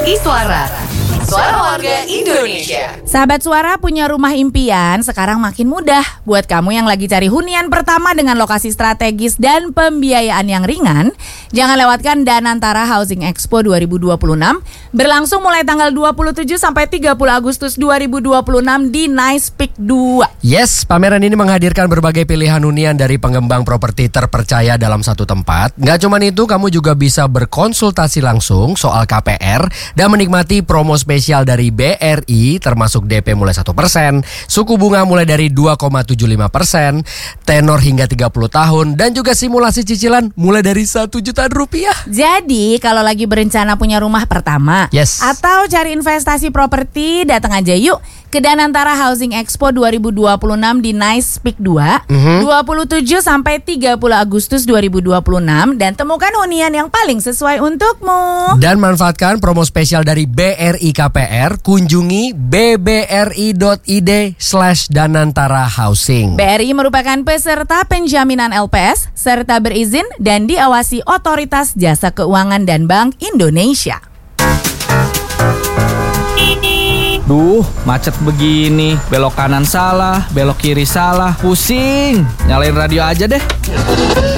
Iswara, Suara Warga Indonesia. Sahabat Suara, punya rumah impian sekarang makin mudah. Buat kamu yang lagi cari hunian pertama dengan lokasi strategis dan pembiayaan yang ringan, jangan lewatkan Danantara Housing Expo 2026 berlangsung mulai tanggal 27 sampai 30 Agustus 2026 di Nice Peak 2. Yes, pameran ini menghadirkan berbagai pilihan hunian dari pengembang properti terpercaya dalam satu tempat. Nggak cuma itu, kamu juga bisa berkonsultasi langsung soal KPR dan menikmati promo spesial dari BRI termasuk DP mulai 1%, suku bunga mulai dari 2,75%, tenor hingga 30 tahun, dan juga simulasi cicilan mulai dari Rp1.000.000. Jadi kalau lagi berencana punya rumah pertama atau cari investasi properti, datang aja yuk ke Danantara Housing Expo 2026 di Nice Peak 2 27 sampai 30 Agustus 2026 dan temukan hunian yang paling sesuai untukmu. Dan manfaatkan promo spesial dari BRI KPR, kunjungi bbri.id/Danantara Housing. BRI merupakan peserta penjaminan LPS serta berizin dan diawasi Otoritas Jasa Keuangan dan Bank Indonesia. Duh, macet begini, belok kanan salah, belok kiri salah, pusing. Nyalain radio aja deh.